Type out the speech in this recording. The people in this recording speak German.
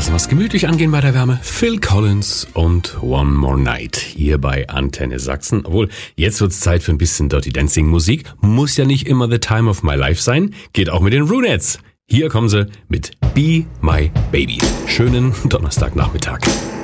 Lassen wir es gemütlich angehen bei der Wärme. Phil Collins und One More Night hier bei Antenne Sachsen. Obwohl, jetzt wird's Zeit für ein bisschen Dirty Dancing Musik. Muss ja nicht immer The Time of My Life sein. Geht auch mit den Runettes. Hier kommen sie mit Be My Baby. Schönen Donnerstagnachmittag.